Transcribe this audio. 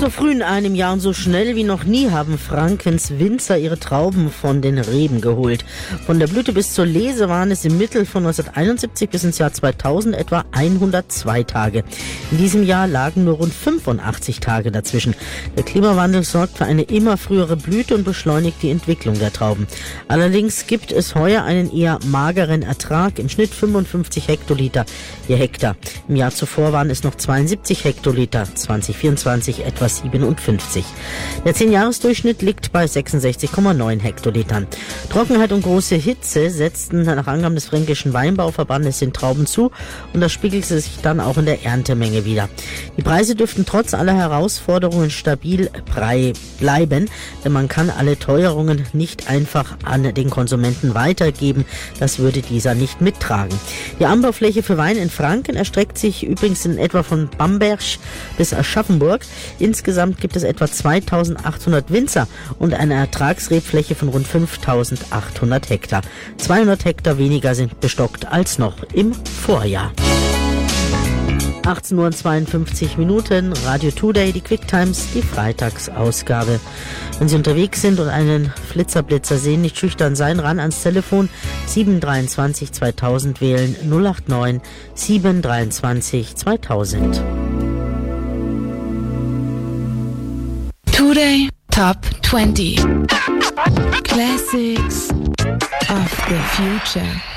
So früh in einem Jahr und so schnell wie noch nie haben Frankens Winzer ihre Trauben von den Reben geholt. Von der Blüte bis zur Lese waren es im Mittel von 1971 bis ins Jahr 2000 etwa 102 Tage. In diesem Jahr lagen nur rund 85 Tage dazwischen. Der Klimawandel sorgt für eine immer frühere Blüte und beschleunigt die Entwicklung der Trauben. Allerdings gibt es heuer einen eher mageren Ertrag, im Schnitt 55 Hektoliter je Hektar. Im Jahr zuvor waren es noch 72 Hektoliter, 2024 etwa 57. Der 10-Jahres-Durchschnitt liegt bei 66,9 Hektolitern. Trockenheit und große Hitze setzten nach Angaben des Fränkischen Weinbauverbandes den Trauben zu und das spiegelte sich dann auch in der Erntemenge wider. Die Preise dürften trotz aller Herausforderungen stabil bleiben, denn man kann alle Teuerungen nicht einfach an den Konsumenten weitergeben. Das würde dieser nicht mittragen. Die Anbaufläche für Wein in Franken erstreckt sich übrigens in etwa von Bamberg bis Aschaffenburg. Insgesamt gibt es etwa 2800 Winzer und eine Ertragsrebfläche von rund 5800 Hektar. 200 Hektar weniger sind bestockt als noch im Vorjahr. 18:52 Uhr, Radio Today, die Quick Times, die Freitagsausgabe. Wenn Sie unterwegs sind und einen Flitzerblitzer sehen, nicht schüchtern sein, ran ans Telefon 723 2000 wählen 089 723 2000. Today Top 20 Classics of the Future.